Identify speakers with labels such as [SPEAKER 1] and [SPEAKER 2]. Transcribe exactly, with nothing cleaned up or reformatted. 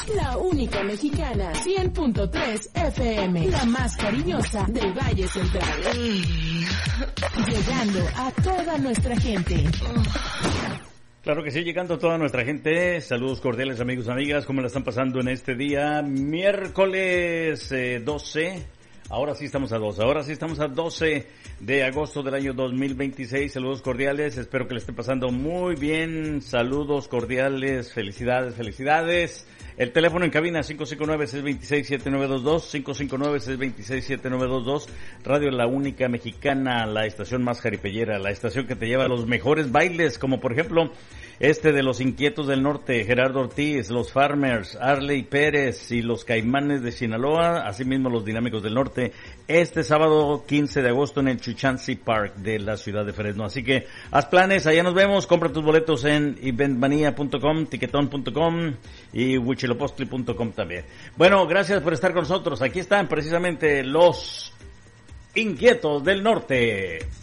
[SPEAKER 1] La única mexicana, cien punto tres F M, la más cariñosa del Valle Central. Llegando a toda nuestra gente.
[SPEAKER 2] Claro que sí, llegando a toda nuestra gente. Saludos cordiales, amigos, amigas. ¿Cómo la están pasando en este día? Miércoles eh, doce. Ahora sí estamos a doce. Ahora sí estamos a doce de agosto del año dos mil veintiséis. Saludos cordiales. Espero que le esté pasando muy bien. Saludos cordiales. Felicidades, felicidades. El teléfono en cabina cinco cinco nueve, seis dos seis, siete nueve dos dos, cinco cinco nueve, seis dos seis, siete nueve dos dos. Radio La Única Mexicana, la estación más jaripellera, la estación que te lleva a los mejores bailes, como por ejemplo este de los Inquietos del Norte, Gerardo Ortiz, los Farmers, Arley Pérez y los Caimanes de Sinaloa, asimismo los Dinámicos del Norte, este sábado quince de agosto en el Chuchansi Park de la ciudad de Fresno. Así que haz planes, allá nos vemos, compra tus boletos en eventmania punto com, tiquetón punto com y huichilopostli punto com también. Bueno, gracias por estar con nosotros. Aquí están precisamente los Inquietos del Norte.